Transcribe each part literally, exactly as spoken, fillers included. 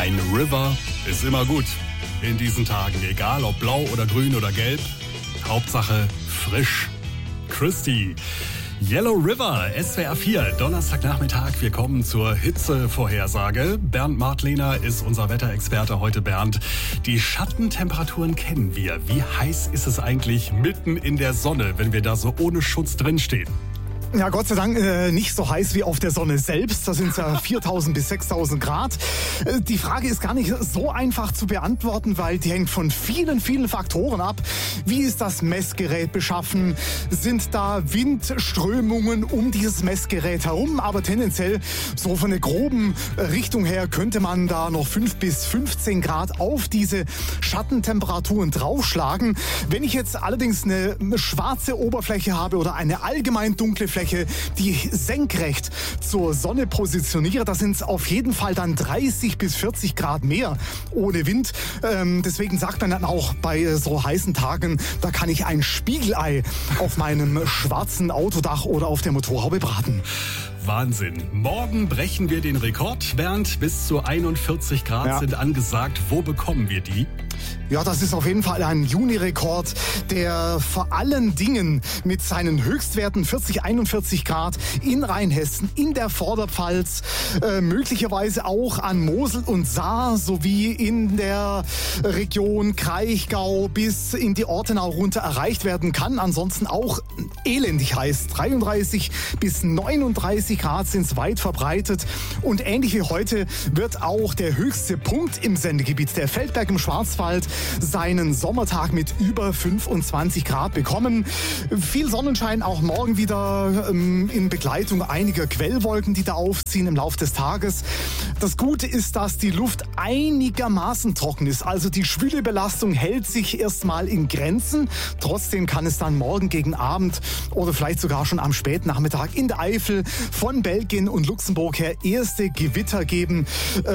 Ein River ist immer gut in diesen Tagen, egal ob blau oder grün oder gelb. Hauptsache frisch. Christy. Yellow River, S W R vier, Donnerstagnachmittag. Wir kommen zur Hitzevorhersage. Bernd Martlehner ist unser Wetterexperte heute. Bernd, die Schattentemperaturen kennen wir. Wie heiß ist es eigentlich mitten in der Sonne, wenn wir da so ohne Schutz drinstehen? Ja, Gott sei Dank äh, nicht so heiß wie auf der Sonne selbst. Da sind es ja viertausend bis sechstausend Grad. Äh, die Frage ist gar nicht so einfach zu beantworten, weil die hängt von vielen, vielen Faktoren ab. Wie ist das Messgerät beschaffen? Sind da Windströmungen um dieses Messgerät herum? Aber tendenziell, so von der groben Richtung her, könnte man da noch fünf bis fünfzehn Grad auf diese Schattentemperaturen draufschlagen. Wenn ich jetzt allerdings eine schwarze Oberfläche habe oder eine allgemein dunkle Fläche, die senkrecht zur Sonne positioniere, da sind es auf jeden Fall dann dreißig bis vierzig Grad mehr ohne Wind. Ähm, deswegen sagt man dann auch bei so heißen Tagen, da kann ich ein Spiegelei auf meinem schwarzen Autodach oder auf der Motorhaube braten. Wahnsinn. Morgen brechen wir den Rekord. Bernd, bis zu einundvierzig Grad ja. sind angesagt. Wo bekommen wir die? Ja, das ist auf jeden Fall ein Juni-Rekord, der vor allen Dingen mit seinen Höchstwerten vierzig, einundvierzig Grad in Rheinhessen, in der Vorderpfalz, äh, möglicherweise auch an Mosel und Saar sowie in der Region Kraichgau bis in die Ortenau runter erreicht werden kann. Ansonsten auch elendig heiß. dreiunddreißig bis neununddreißig Grad sind es weit verbreitet. Und ähnlich wie heute wird auch der höchste Punkt im Sendegebiet, der Feldberg im Schwarzwald, seinen Sommertag mit über fünfundzwanzig Grad bekommen. Viel Sonnenschein auch morgen wieder ähm, in Begleitung einiger Quellwolken, die da aufziehen im Laufe des Tages. Das Gute ist, dass die Luft einigermaßen trocken ist. Also die schwüle Belastung hält sich erstmal in Grenzen. Trotzdem kann es dann morgen gegen Abend oder vielleicht sogar schon am Spätnachmittag in der Eifel von Belgien und Luxemburg her erste Gewitter geben.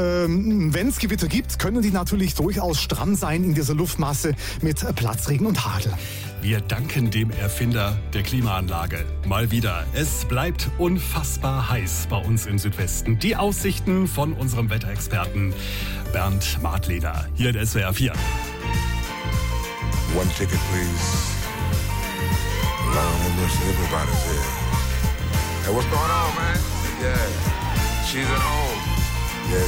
Ähm, Wenn es Gewitter gibt, können die natürlich durchaus stramm sein in dieser Luftmasse mit Platzregen und Hagel. Wir danken dem Erfinder der Klimaanlage. Mal wieder. Es bleibt unfassbar heiß bei uns im Südwesten. Die Aussichten von unserem Wetterexperten Bernd Martlehner hier in S W R vier. One ticket, please. Lord have mercy, everybody's here. Hey, what's going on, man? Yeah, she's at home.